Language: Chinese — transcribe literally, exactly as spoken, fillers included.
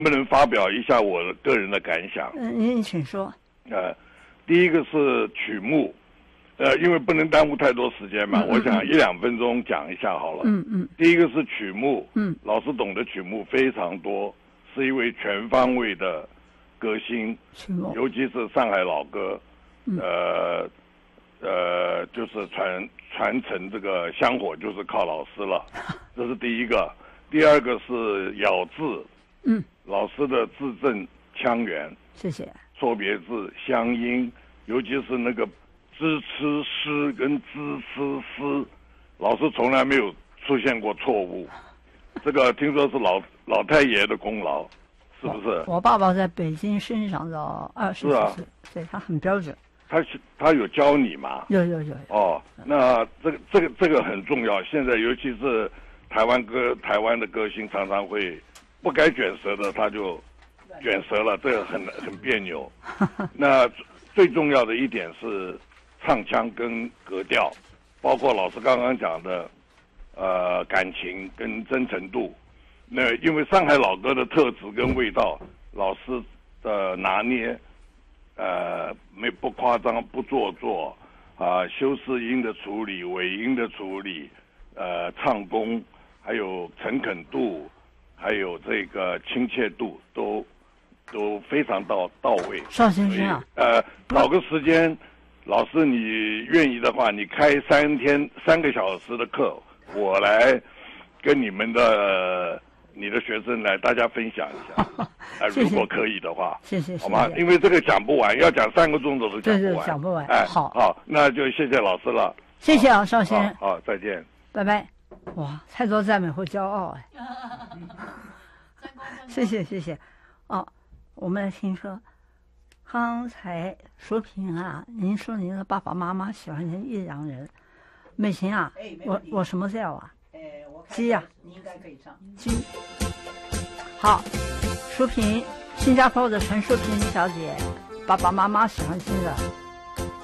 不能发表一下我个人的感想？ 嗯，您请说。 呃，第一个是曲目，呃，因为不能耽误太多时间嘛， 嗯嗯、 我想一两分钟讲一下好了。 嗯嗯。 第一个是曲目， 嗯， 老师懂的曲目非常多，是一位全方位的歌星， 曲目， 尤其是上海老歌， 嗯、 呃呃，就是传传承这个香火，就是靠老师了，这是第一个。第二个是咬字， 嗯， 老师的字正腔圆， 谢谢。 错别字、乡音，尤其是那个支吃诗跟支吃诗，老师从来没有出现过错误。这个听说是老老太爷的功劳，是不是？ 我, 我爸爸在北京生长到二十岁，所以他很标准。 他他有教你吗？ 有有有。 哦，那这个这个这个很重要。现在尤其是台湾歌台湾的歌星常常会不该卷舌的他就卷舌了，这个很很别扭。那最重要的一点是唱腔跟格调，包括老师刚刚讲的呃感情跟真诚度。那因为上海老歌的特质跟味道，老师的拿捏，呃没不夸张不做作啊、呃，修饰音的处理、尾音的处理，呃唱功，还有诚恳度，还有这个亲切度都都非常到到位。 邵先生啊， 呃，找个时间，老师你愿意的话，你开三天三个小时的课，我来跟你们的你的学生来大家分享一下。啊、呃，如果可以的话， 谢谢， 好吗？因为这个讲不完，要讲三个钟头都讲不完， 对对，讲不完。 哎， 好， 好，那就谢谢老师了。 谢谢啊，邵先生。 好，再见。 拜拜。哇，太多赞美会骄傲哎。谢谢谢谢。哦，我们来听说，刚才淑萍啊，您说您的爸爸妈妈喜欢您益阳人，美琴啊， 哎、 我我什么调啊？ 呃，我鸡呀、啊， 你应该可以唱鸡。好，淑萍，新加坡的陈淑萍小姐，爸爸妈妈喜欢听的。